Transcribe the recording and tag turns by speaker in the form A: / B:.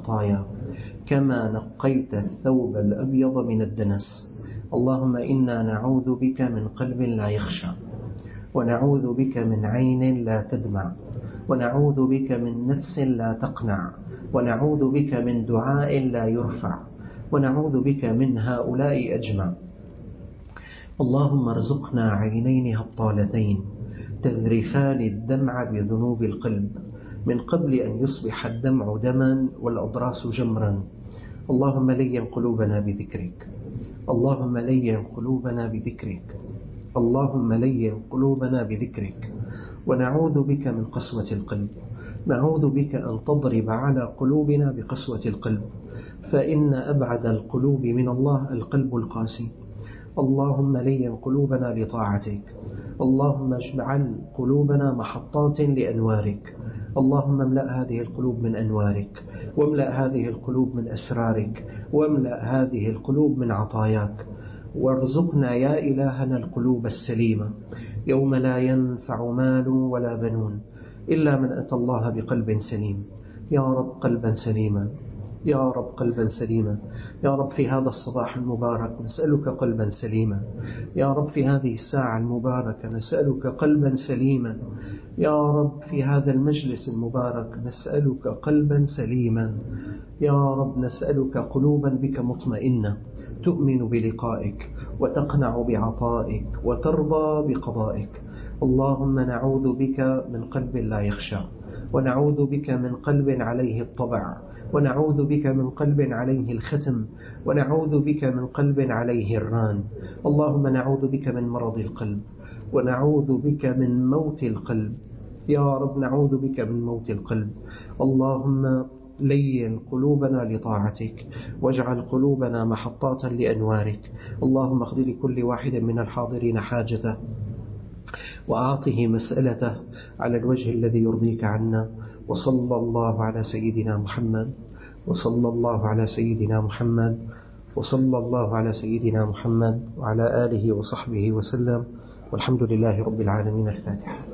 A: الخطايا كما نقيت الثوب الأبيض من الدنس. اللهم إنا نعوذ بك من قلب لا يخشى، ونعوذ بك من عين لا تدمع، ونعوذ بك من نفس لا تقنع، ونعوذ بك من دعاء لا يرفع، ونعوذ بك من هؤلاء أجمع. اللهم ارزقنا عينين هبطالتين تذرفان الدمع بذنوب القلب من قبل أن يصبح الدمع دما والأضراس جمرا. اللهم لين قلوبنا بذكرك، اللهم لين قلوبنا بذكرك، اللهم لين قلوبنا بذكرك. ونعوذ بك من قسوة القلب، نعوذ بك أن تضرب على قلوبنا بقسوة القلب، فإن أبعد القلوب من الله القلب القاسي. اللهم لين قلوبنا لطاعتك، اللهم اجعل قلوبنا محطات لأنوارك. اللهم املأ هذه القلوب من أنوارك، واملأ هذه القلوب من أسرارك، واملأ هذه القلوب من عطاياك. وارزقنا يا إلهنا القلوب السليمة يوم لا ينفع مال ولا بنون إلا من أتى الله بقلب سليم. يا رب قلبا سليما، يا رب قلبا سليما. يا رب في هذا الصباح المبارك نسألك قلبا سليما. يا رب في هذه الساعة المباركة نسألك قلبا سليما. يا رب في هذا المجلس المبارك نسألك قلبا سليما. يا رب نسألك قلوبا بك مطمئنة تؤمن بلقائك وتقنع بعطائك وترضى بقضائك. اللهم نعوذ بك من قلب لا يخشى، ونعوذ بك من قلب عليه الطبع، ونعوذ بك من قلب عليه الختم، ونعوذ بك من قلب عليه الران. اللهم نعوذ بك من مرض القلب، ونعوذ بك من موت القلب. يا رب نعوذ بك من موت القلب. اللهم لين قلوبنا لطاعتك، واجعل قلوبنا محطات لأنوارك. اللهم اقض لكل واحد من الحاضرين حاجته، وأعطه مسألته على الوجه الذي يرضيك عنا. وصلى الله على سيدنا محمد، وصلى الله على سيدنا محمد، وصلى الله على سيدنا محمد وعلى آله وصحبه وسلم، والحمد لله رب العالمين. الفاتحة.